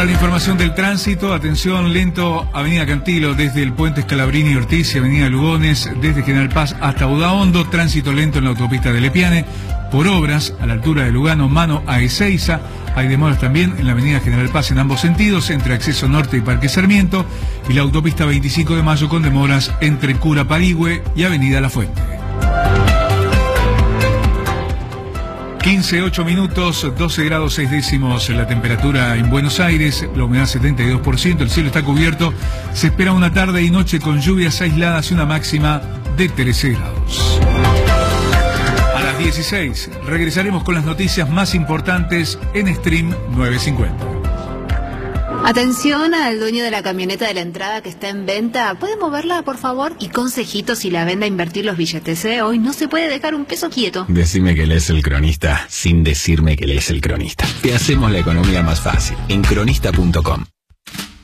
Para la información del tránsito, atención, lento, Avenida Cantilo, desde el Puente Scalabrini y Ortiz y Avenida Lugones, desde General Paz hasta Udaondo, tránsito lento en la autopista de Lepiane, por obras, a la altura de Lugano, mano a Ezeiza. Hay demoras también en la Avenida General Paz en ambos sentidos, entre Acceso Norte y Parque Sarmiento, y la autopista 25 de Mayo con demoras entre Cura Parigüe y Avenida La Fuente. 15:08 minutos, 12 grados 6 décimos la temperatura en Buenos Aires, la humedad 72%, el cielo está cubierto, se espera una tarde y noche con lluvias aisladas y una máxima de 13 grados. A las 16 regresaremos con las noticias más importantes en Stream 950. Atención al dueño de la camioneta de la entrada que está en venta. ¿Puede moverla, por favor? Y consejitos si la vende a invertir los billetes, ¿eh? Hoy no se puede dejar un peso quieto. Decime que lees El Cronista sin decirme que lees El Cronista. Te hacemos la economía más fácil en cronista.com.